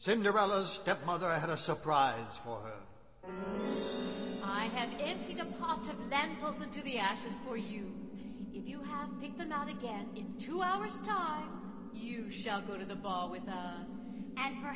Cinderella's stepmother had a surprise for her. I have emptied a pot of lentils into the ashes for you. If you have picked them out again in 2 hours' time, you shall go to the ball with us. And perhaps